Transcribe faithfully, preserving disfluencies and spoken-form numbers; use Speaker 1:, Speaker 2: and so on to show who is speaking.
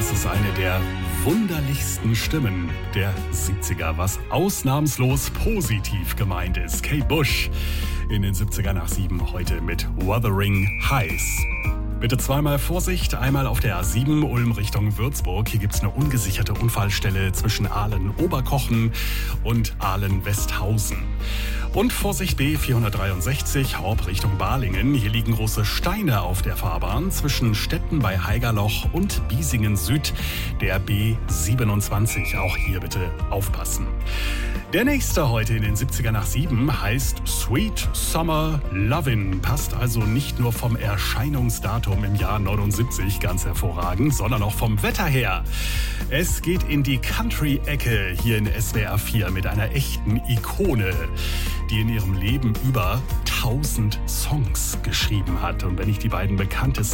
Speaker 1: Das ist eine der wunderlichsten Stimmen der siebziger, was ausnahmslos positiv gemeint ist. Kate Bush in den siebziger nach sieben heute mit Wuthering Heights. Bitte zweimal Vorsicht, einmal auf der A sieben Ulm Richtung Würzburg. Hier gibt es eine ungesicherte Unfallstelle zwischen Aalen-Oberkochen und Aalen-Westhausen. Und Vorsicht B vierhundertdreiundsechzig, Horb Richtung Balingen. Hier liegen große Steine auf der Fahrbahn zwischen Stetten bei Haigerloch und Biesingen Süd, der B siebenundzwanzig. Auch hier bitte aufpassen. Der nächste heute in den siebziger nach sieben heißt Sweet Summer Lovin'. Passt also nicht nur vom Erscheinungsdatum im Jahr neunundsiebzig ganz hervorragend, sondern auch vom Wetter her. Es geht in die Country-Ecke hier in S W R vier mit einer echten Ikone, die in ihrem Leben über tausend Songs geschrieben hat. Und wenn ich die beiden bekanntesten